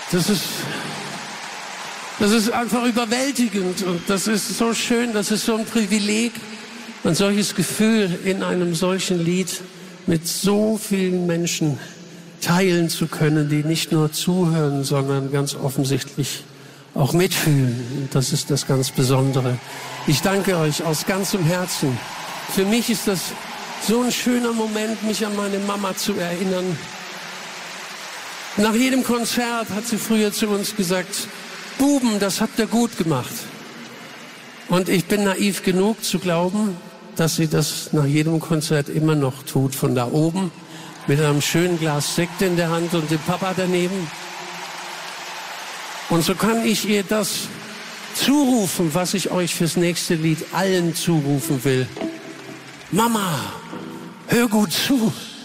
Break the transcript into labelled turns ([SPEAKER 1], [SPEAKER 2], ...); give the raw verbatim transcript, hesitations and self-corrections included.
[SPEAKER 1] Das ist, das ist einfach überwältigend und das ist so schön, das ist so ein Privileg, ein solches Gefühl in einem solchen Lied mit so vielen Menschen teilen zu können, die nicht nur zuhören, sondern ganz offensichtlich auch mitfühlen. Und das ist das ganz Besondere. Ich danke euch aus ganzem Herzen. Für mich ist das so ein schöner Moment, mich an meine Mama zu erinnern. Nach jedem Konzert hat sie früher zu uns gesagt, Buben, das habt ihr gut gemacht. Und ich bin naiv genug zu glauben, dass sie das nach jedem Konzert immer noch tut, von da oben, mit einem schönen Glas Sekt in der Hand und dem Papa daneben. Und so kann ich ihr das zurufen, was ich euch fürs nächste Lied allen zurufen will. Mama, hör gut zu.